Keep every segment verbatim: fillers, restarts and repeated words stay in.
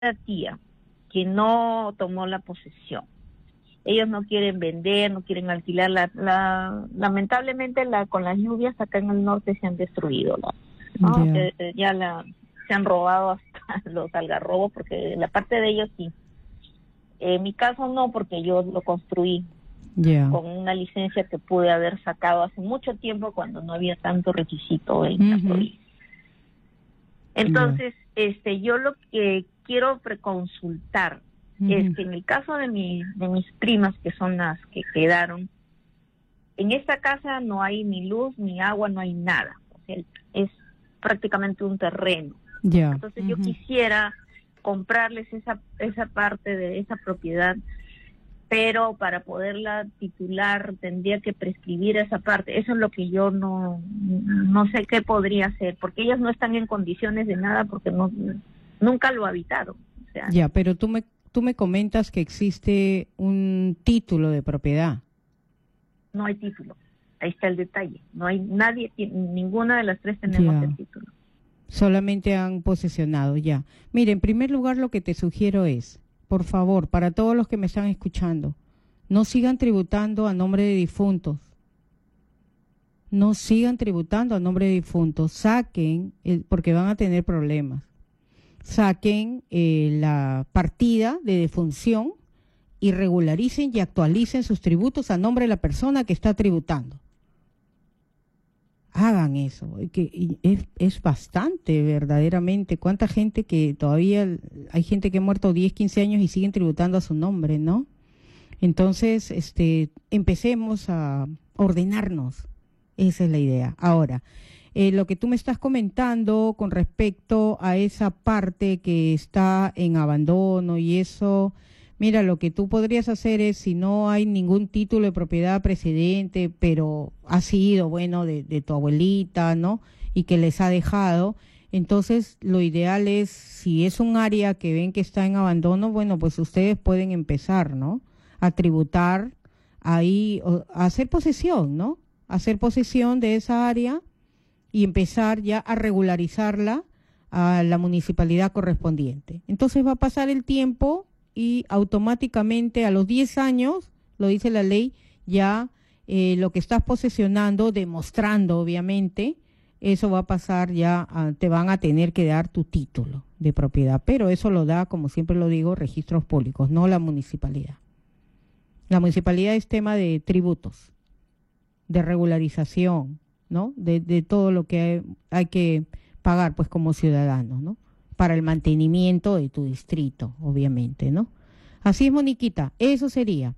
tía que no tomó la posesión. Ellos no quieren vender, no quieren alquilar. La, la, lamentablemente la, con las lluvias acá en el norte se han destruido, la, ¿no? Yeah. Eh, eh, ya la, se han robado hasta los algarrobos, porque la parte de ellos sí. En mi caso no, porque yo lo construí Yeah. con una licencia que pude haber sacado hace mucho tiempo cuando no había tanto requisito en la Ujú. provincia. Entonces, este, yo lo que quiero preconsultar Ujú. es que en el caso de mi, de mis primas, que son las que quedaron, en esta casa no hay ni luz, ni agua, no hay nada. O sea, es prácticamente un terreno. Yeah. Entonces yo Ujú. quisiera comprarles esa, esa parte de esa propiedad, pero para poderla titular tendría que prescribir esa parte. Eso es lo que yo no, no sé qué podría hacer, porque ellas no están en condiciones de nada, porque no, nunca lo habitaron. O sea, Ya, pero tú me, tú me comentas que existe un título de propiedad. no hay título. Ahí está el detalle. No hay nadie, ninguna de las tres tenemos Ya. el título. Solamente han posesionado, ya. Mire, en primer lugar lo que te sugiero es, por favor, para todos los que me están escuchando, no sigan tributando a nombre de difuntos. No sigan tributando a nombre de difuntos. Saquen, el, porque van a tener problemas. Saquen eh, la partida de defunción y regularicen y actualicen sus tributos a nombre de la persona que está tributando. Hagan eso, que y es, es bastante verdaderamente. ¿Cuánta gente que todavía, hay gente que ha muerto diez, quince años y siguen tributando a su nombre, ¿no? Entonces, este, empecemos a ordenarnos, esa es la idea. Ahora, eh, lo que tú me estás comentando con respecto a esa parte que está en abandono y eso, mira, lo que tú podrías hacer es, si no hay ningún título de propiedad precedente, pero ha sido, bueno, de, de tu abuelita, ¿no? Y que les ha dejado, entonces lo ideal es, si es un área que ven que está en abandono, bueno, pues ustedes pueden empezar, ¿no? A tributar ahí, o, a hacer posesión, ¿no? A hacer posesión de esa área y empezar ya a regularizarla a la municipalidad correspondiente. Entonces va a pasar el tiempo y automáticamente a los diez años, lo dice la ley, ya eh, lo que estás posesionando, demostrando obviamente, eso va a pasar ya, a, te van a tener que dar tu título de propiedad, pero eso lo da, como siempre lo digo, registros públicos, no la municipalidad. La municipalidad es tema de tributos, de regularización, ¿no? De, de todo lo que hay, hay que pagar, pues, como ciudadanos, ¿no? Para el mantenimiento de tu distrito, obviamente, ¿no? Así es, Moniquita, eso sería.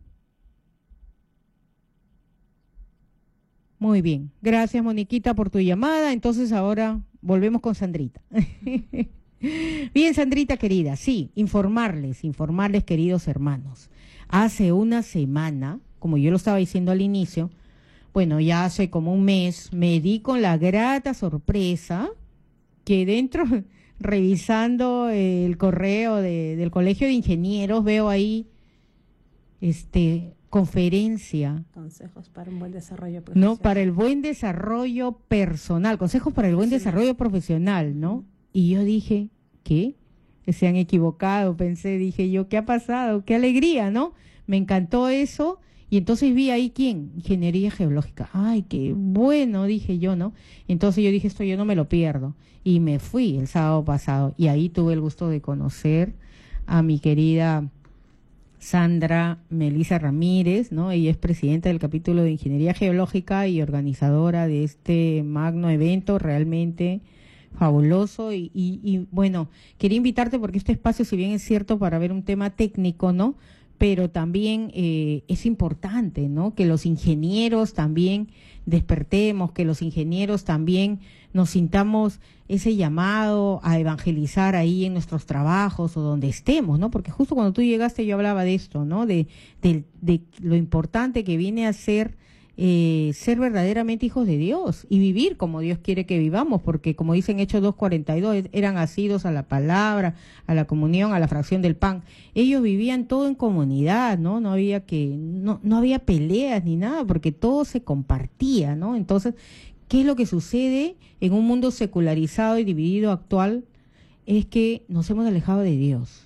Muy bien, gracias, Moniquita, por tu llamada. Entonces ahora volvemos con Sandrita. Bien, Sandrita querida, sí, informarles, informarles, queridos hermanos. Hace una semana, como yo lo estaba diciendo al inicio, bueno, ya hace como un mes, me di con la grata sorpresa que dentro, revisando el correo de, del Colegio de Ingenieros, veo ahí, este, conferencia. Consejos para un buen desarrollo profesional. No, para el buen desarrollo personal, consejos para el buen desarrollo profesional, ¿no? Y yo dije, ¿qué? Que se han equivocado, pensé, dije yo, ¿qué ha pasado? ¡Qué alegría!, ¿no? Me encantó eso. Y entonces vi ahí, ¿quién? Ingeniería geológica. ¡Ay, qué bueno!, dije yo, ¿no? Entonces yo dije, esto yo no me lo pierdo. Y me fui el sábado pasado. Y ahí tuve el gusto de conocer a mi querida Sandra Melisa Ramírez, ¿no? Ella es presidenta del capítulo de Ingeniería Geológica y organizadora de este magno evento, realmente fabuloso. Y, y, y bueno, quería invitarte porque este espacio, si bien es cierto para ver un tema técnico, ¿no?, pero también eh, es importante, ¿no?, que los ingenieros también despertemos, que los ingenieros también nos sintamos ese llamado a evangelizar ahí en nuestros trabajos o donde estemos, ¿no? Porque justo cuando tú llegaste yo hablaba de esto, ¿no?, de, de, de lo importante que viene a ser eh, ser verdaderamente hijos de Dios y vivir como Dios quiere que vivamos, porque como dicen Hechos dos cuarenta y dos, eran asidos a la palabra, a la comunión, a la fracción del pan. Ellos vivían todo en comunidad, ¿no? No había que, no, no había peleas ni nada, porque todo se compartía, ¿no? Entonces, ¿qué es lo que sucede en un mundo secularizado y dividido actual? Es que nos hemos alejado de Dios.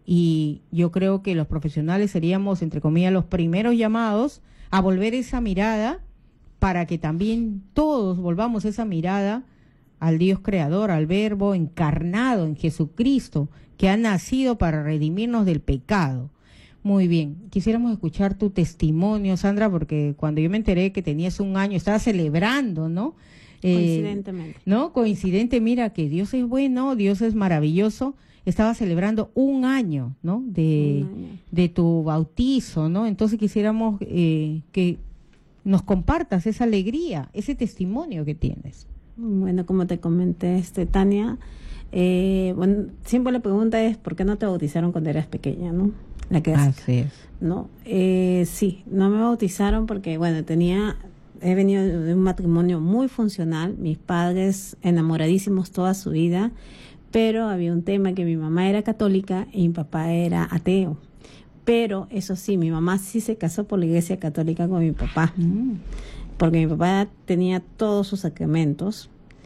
Y yo creo que los profesionales seríamos, entre comillas, los primeros llamados a volver esa mirada para que también todos volvamos esa mirada al Dios creador, al Verbo encarnado en Jesucristo, que ha nacido para redimirnos del pecado. Muy bien, quisiéramos escuchar tu testimonio, Sandra, porque cuando yo me enteré que tenías un año, estabas celebrando, ¿no? Eh, Coincidentemente. ¿No? Coincidente, mira que Dios es bueno, Dios es maravilloso. Estaba celebrando un año, ¿no? De, Un año. de tu bautizo, ¿no? Entonces quisiéramos eh, que nos compartas esa alegría, ese testimonio que tienes. Bueno, como te comenté, este, Tania, eh, bueno, siempre la pregunta es ¿por qué no te bautizaron cuando eras pequeña, no? La clásica, Así es. ¿no? Eh, sí, no me bautizaron porque, bueno, tenía, he venido de un matrimonio muy funcional, mis padres enamoradísimos toda su vida, pero había un tema que mi mamá era católica y mi papá era ateo. Pero eso sí, mi mamá sí se casó por la iglesia católica con mi papá, Mm. porque mi papá tenía todos sus sacramentos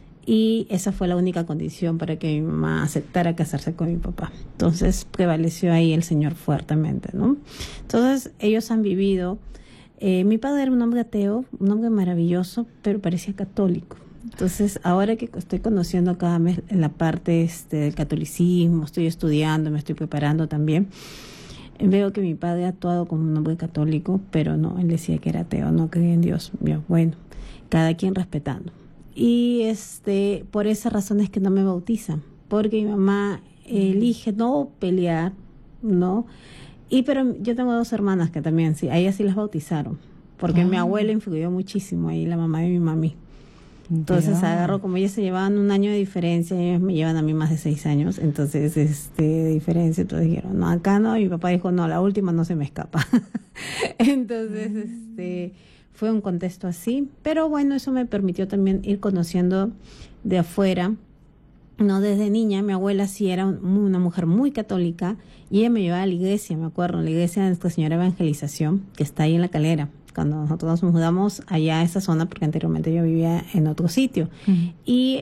y esa fue la única condición para que mi mamá aceptara casarse con mi papá. Entonces prevaleció ahí el Señor fuertemente, ¿no? Entonces ellos han vivido, eh, mi padre era un hombre ateo, un hombre maravilloso, pero parecía católico. Entonces ahora que estoy conociendo cada mes la parte este, del catolicismo, estoy estudiando, me estoy preparando también, veo que mi padre ha actuado como un hombre católico, pero no, él decía que era ateo, no creía en Dios. Yo, bueno, cada quien respetando. Y este, por esa razón es que no me bautizan, porque mi mamá elige no pelear, ¿no? Y pero yo tengo dos hermanas que también, sí, a ellas sí las bautizaron, porque Ah. mi abuela influyó muchísimo ahí, la mamá de mi mami. Entonces Ya. agarró, como ellas se llevaban un año de diferencia, ellos me llevan a mí más de seis años, entonces este de diferencia, entonces dijeron, no, acá no, y mi papá dijo, no, la última no se me escapa. Entonces, este, fue un contexto así, pero bueno, eso me permitió también ir conociendo de afuera, no, desde niña, mi abuela sí era un- una mujer muy católica, y ella me llevaba a la iglesia, me acuerdo, la iglesia de Nuestra Señora Evangelización, que está ahí en La Calera, cuando nosotros nos mudamos allá a esa zona, porque anteriormente yo vivía en otro sitio. Mm. Y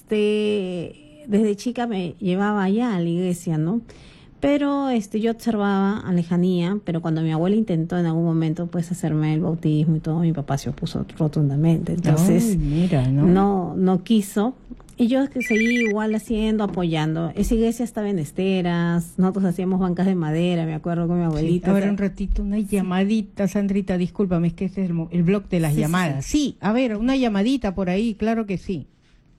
este, desde chica me llevaba allá a la iglesia, ¿no? Pero este, yo observaba a lejanía, pero cuando mi abuela intentó en algún momento pues hacerme el bautismo y todo, mi papá se opuso rotundamente. Entonces, Ay, mira, ¿no? no, no quiso. Y yo que seguí igual haciendo, apoyando. Esa iglesia estaba en esteras, nosotros hacíamos bancas de madera, me acuerdo con mi abuelita. A o ver, sea, un ratito, una llamadita, Sandrita, discúlpame, es que este es el, mo- el blog de las Sí, sí, llamadas. Sí. a ver, una llamadita por ahí, claro que sí.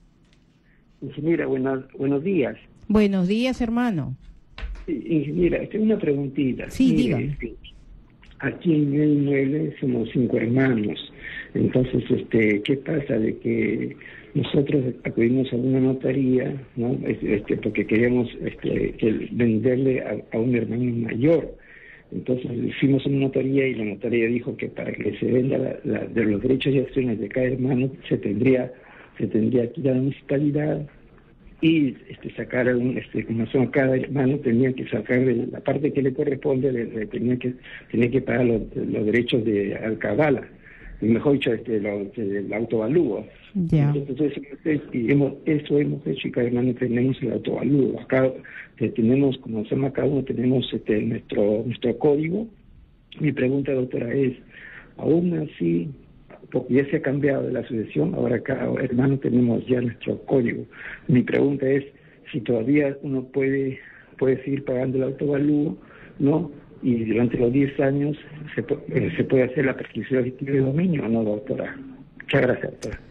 Ingeniera, buenos, buenos días. Buenos días, hermano. Sí, ingeniera, tengo una preguntita. Sí, Mire, dígame. este, aquí en el inmueble somos cinco hermanos. Entonces, este, ¿qué pasa? De que nosotros acudimos a una notaría, ¿no? Este, porque queríamos este, que venderle a, a un hermano mayor. Entonces fuimos a una notaría y la notaría dijo que para que se venda la, la, de los derechos y acciones de cada hermano se tendría se tendría que ir a la municipalidad y este, sacar un, este, como son cada hermano tenía que sacar de la parte que le corresponde, le, le tenía que tenía que pagar los, los derechos de alcabala, y mejor dicho, este, lo, el autovalúo. Ya. Entonces, y hemos, eso hemos hecho y cada hermano tenemos el autovalúo. Acá eh, tenemos, como se llama, cada uno tenemos este, nuestro nuestro código. Mi pregunta, doctora, es, aún así, porque ya se ha cambiado de la asociación, ahora cada hermano tenemos ya nuestro código. Mi pregunta es si todavía uno puede puede seguir pagando el autovalúo, ¿no? Y durante los diez años se, eh, se puede hacer la prescripción de dominio, ¿no, doctora? Muchas gracias, doctora.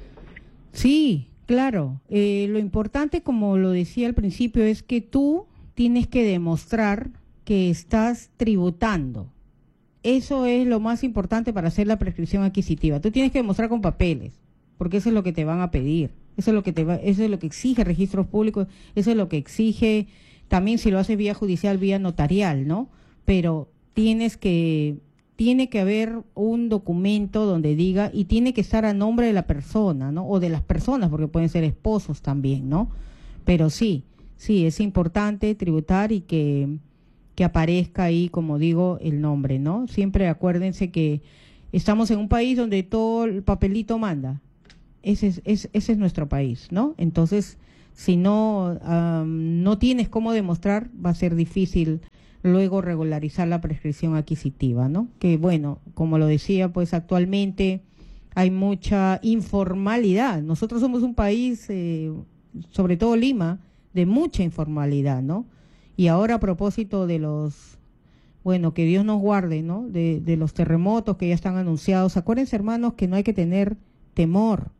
Sí, claro. Eh, lo importante, como lo decía al principio, es que tú tienes que demostrar que estás tributando. Eso es lo más importante para hacer la prescripción adquisitiva. Tú tienes que demostrar con papeles, porque eso es lo que te van a pedir. Eso es lo que te va, eso es lo que exige registros públicos, eso es lo que exige también si lo haces vía judicial, vía notarial, ¿no? Pero tienes que tiene que haber un documento donde diga, y tiene que estar a nombre de la persona, ¿no? O de las personas, porque pueden ser esposos también, ¿no? Pero sí, sí, es importante tributar y que, que aparezca ahí, como digo, el nombre, ¿no? Siempre acuérdense que estamos en un país donde todo el papelito manda. Ese es, es, ese es nuestro país, ¿no? Entonces, si no, um, no tienes cómo demostrar, va a ser difícil luego regularizar la prescripción adquisitiva, ¿no? Que bueno, como lo decía, pues actualmente hay mucha informalidad. Nosotros somos un país, eh, sobre todo Lima, de mucha informalidad, ¿no? Y ahora a propósito de los, bueno, que Dios nos guarde, ¿no? De, de los terremotos que ya están anunciados. Acuérdense, hermanos, que no hay que tener temor.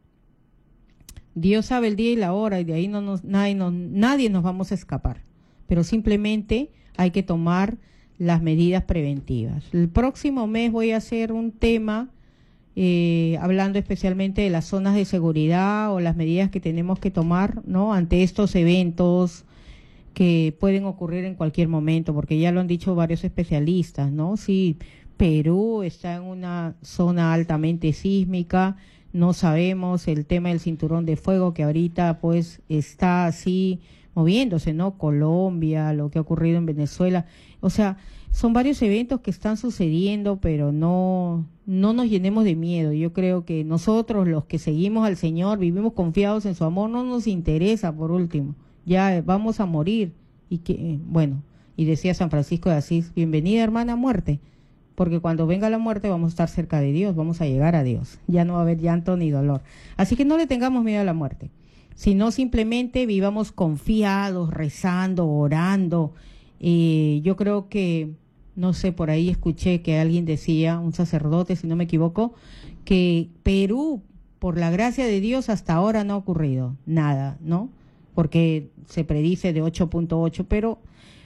Dios sabe el día y la hora y de ahí no nos, nadie, no, nadie nos vamos a escapar. Pero simplemente hay que tomar las medidas preventivas. El próximo mes voy a hacer un tema eh, hablando especialmente de las zonas de seguridad o las medidas que tenemos que tomar, ¿no? Ante estos eventos que pueden ocurrir en cualquier momento, porque ya lo han dicho varios especialistas, ¿no? Sí, Perú está en una zona altamente sísmica, no sabemos el tema del cinturón de fuego que ahorita pues está así moviéndose, ¿no? Colombia, lo que ha ocurrido en Venezuela, o sea, son varios eventos que están sucediendo, pero no, no nos llenemos de miedo. Yo creo que nosotros, los que seguimos al Señor, vivimos confiados en su amor, no nos interesa, por último, ya vamos a morir. Y que, bueno, y decía San Francisco de Asís, bienvenida hermana muerte, porque cuando venga la muerte vamos a estar cerca de Dios, vamos a llegar a Dios, ya no va a haber llanto ni dolor. Así que no le tengamos miedo a la muerte, sino simplemente vivamos confiados, rezando, orando. Eh, yo creo que, no sé, por ahí escuché que alguien decía, un sacerdote, si no me equivoco, que Perú, por la gracia de Dios, hasta ahora no ha ocurrido nada, ¿no? Porque se predice de ocho punto ocho, pero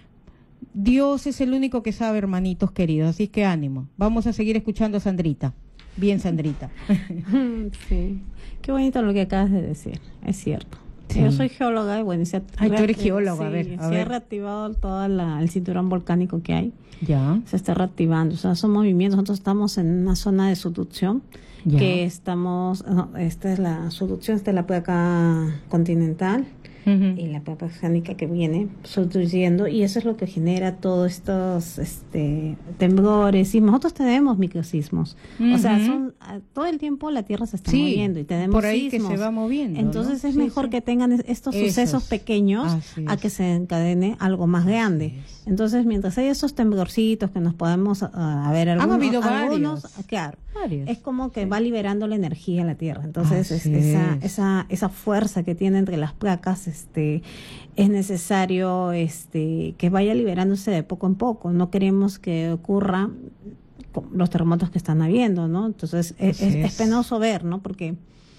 Dios es el único que sabe, hermanitos queridos, así que ánimo. Vamos a seguir escuchando a Sandrita. Bien, Sandrita. Sí, qué bonito lo que acabas de decir, es cierto. Sí. Yo soy geóloga y bueno, se ha, Ay, tú eres geóloga, sí, a ver, a se ver. ha reactivado todo la, el cinturón volcánico que hay. Ya. Se está reactivando, o sea, son movimientos. Nosotros estamos en una zona de subducción, ya. que estamos, no, esta es la subducción, esta es la placa continental. Uh-huh. Y la placa oceánica que viene subduciendo, y eso es lo que genera todos estos este, temblores, y nosotros tenemos microsismos, uh-huh. o sea, son, todo el tiempo la Tierra se está sí, moviendo y tenemos por ahí sismos. Que se va moviendo, entonces ¿no? es sí, mejor sí. que tengan estos Esos. sucesos pequeños a que se encadene algo más grande. Entonces, mientras hay esos temblorcitos que nos podemos uh, a ver algunos, han habido algunos varios. claro, varios. es como que sí. va liberando la energía a la Tierra. Entonces, es, esa esa esa fuerza que tiene entre las placas, este, es necesario, este, que vaya liberándose de poco en poco. No queremos que ocurra los terremotos que están habiendo, ¿no? Entonces, es, es, es penoso ver, ¿no? Porque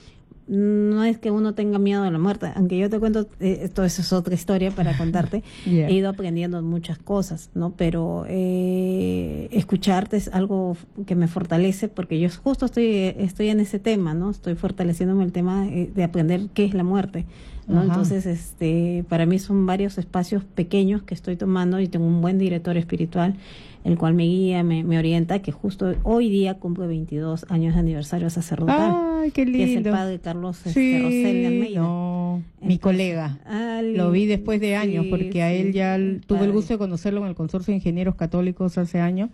no es que uno tenga miedo de la muerte, aunque yo te cuento, eh, esto eso es otra historia para contarte, yeah. he ido aprendiendo muchas cosas, ¿no? Pero eh, escucharte es algo que me fortalece, porque yo justo estoy estoy en ese tema, ¿no? Estoy fortaleciéndome el tema eh, de aprender qué es la muerte, ¿no? Ajá. Entonces, este, para mí son varios espacios pequeños que estoy tomando, y tengo un buen director espiritual, el cual me guía, me, me orienta, que justo hoy día cumple veintidós años de aniversario sacerdotal. ¡Ay, qué lindo! Que es el padre Carlos sí, este, Rosel de Almeida. No, Entonces, mi colega. Ali, lo vi después de años, sí, porque a él ya sí, tuve padre. el gusto de conocerlo en el Consorcio de Ingenieros Católicos hace años,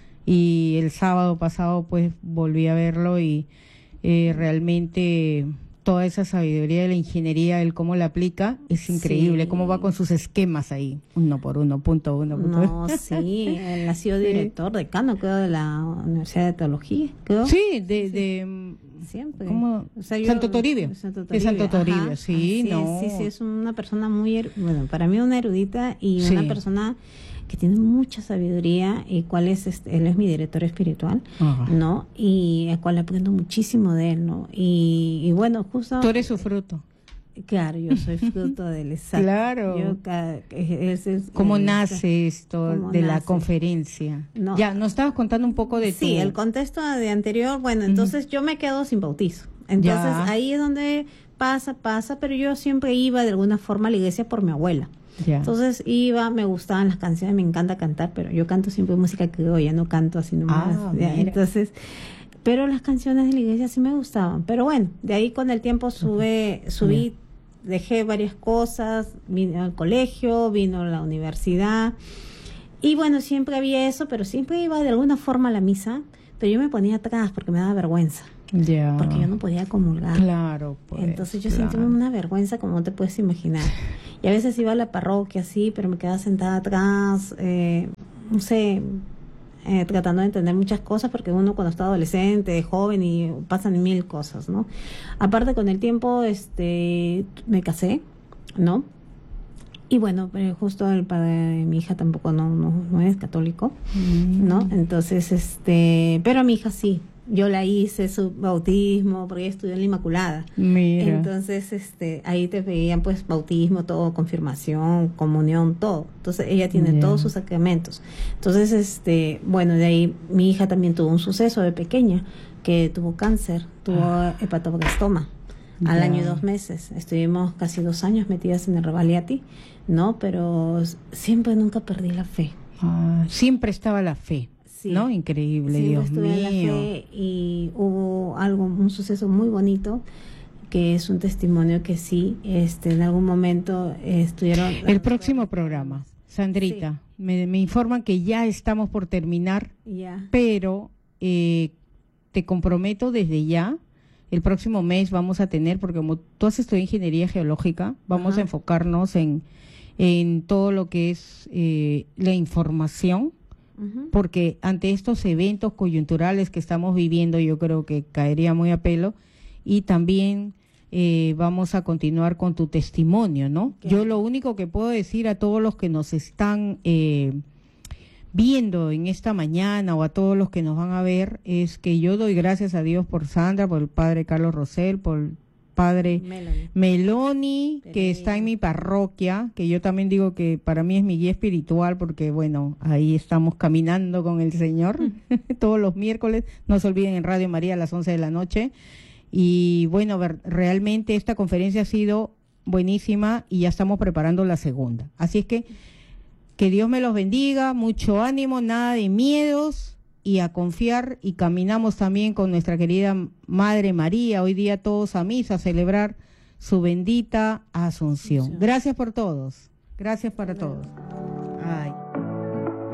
y el sábado pasado pues volví a verlo, y eh, realmente toda esa sabiduría de la ingeniería, el cómo la aplica, es increíble, sí. cómo va con sus esquemas ahí, uno por uno, punto uno. Punto no, sí, él ha sido director, sí. decano, creo, de la Universidad de Teología, creo. Sí, de... de siempre. ¿Cómo? O sea, yo, Santo Toribio. Santo Toribio. De Santo Toribio, Ajá. sí, sí, no. Sí, sí, es una persona muy, er, bueno, para mí una erudita y sí. una persona que tiene mucha sabiduría, y cuál es este, él es mi director espiritual, Ajá. ¿no? Y el cual aprendo muchísimo de él, ¿no? Y, y bueno, justo... Tú eres su fruto. Claro, yo soy fruto del exacto. Claro. Yo, es, es, ¿Cómo es, nace esto de nace? la conferencia? No. Ya, nos estabas contando un poco de Sí, tu... el contexto de anterior, bueno, entonces uh-huh. yo me quedo sin bautizo. Entonces ya. ahí es donde pasa, pasa, pero yo siempre iba de alguna forma a la iglesia por mi abuela. Ya. Entonces iba, me gustaban las canciones, me encanta cantar, pero yo canto siempre música criolla, no canto así nomás. Ah, entonces, pero las canciones de la iglesia sí me gustaban. Pero bueno, de ahí con el tiempo sube, subí, yeah. dejé varias cosas, vine al colegio, vino a la universidad, y bueno, siempre había eso, pero siempre iba de alguna forma a la misa, pero yo me ponía atrás porque me daba vergüenza. Yeah. Porque yo no podía comulgar. Claro, pues. Entonces yo claro. sentí una vergüenza como no te puedes imaginar. Y a veces iba a la parroquia, sí, pero me quedaba sentada atrás. Eh, no sé, eh, tratando de entender muchas cosas, porque uno cuando está adolescente, joven, y pasan mil cosas, ¿no? Aparte, con el tiempo, este, me casé, ¿no? Y bueno, pero justo el padre de mi hija tampoco no, no, no es católico, mm. ¿no? Entonces, este, pero a mi hija sí. Yo la hice su bautismo porque ella estudió en la Inmaculada. Mira. Entonces, este, ahí te pedían pues bautismo, todo, confirmación, comunión, todo. Entonces ella tiene yeah. todos sus sacramentos. Entonces, este, bueno, de ahí mi hija también tuvo un suceso de pequeña, que tuvo cáncer, tuvo ah. hepatoblastoma. Al yeah. año y dos meses. Estuvimos casi dos años metidas en el Revaliati, ¿no? Pero siempre, nunca perdí la fe. Ah, siempre estaba la fe. Sí, ¿no? Increíble, Dios mío. En la fe, y hubo algo, un suceso muy bonito, que es un testimonio que sí, este, en algún momento eh, estuvieron... El próximo programa, Sandrita, sí. me, me informan que ya estamos por terminar, ya. pero eh, te comprometo desde ya, el próximo mes vamos a tener, porque como tú has estudiado ingeniería geológica, vamos Ajá. a enfocarnos en, en todo lo que es eh, la información, porque ante estos eventos coyunturales que estamos viviendo, yo creo que caería muy a pelo, y también eh, vamos a continuar con tu testimonio, ¿no? Okay. Yo lo único que puedo decir a todos los que nos están eh, viendo en esta mañana, o a todos los que nos van a ver, es que yo doy gracias a Dios por Sandra, por el padre Carlos Rosell, por padre Meloni, Meloni que está en mi parroquia, que yo también digo que para mí es mi guía espiritual, porque bueno, ahí estamos caminando con el Señor mm. todos los miércoles, no se olviden, en Radio María a las once de la noche, y bueno, ver, realmente esta conferencia ha sido buenísima, y ya estamos preparando la segunda, así es que que Dios me los bendiga, mucho ánimo, nada de miedos, y a confiar, y caminamos también con nuestra querida Madre María, hoy día todos a misa, a celebrar su bendita Asunción. Gracias por todos, gracias para todos.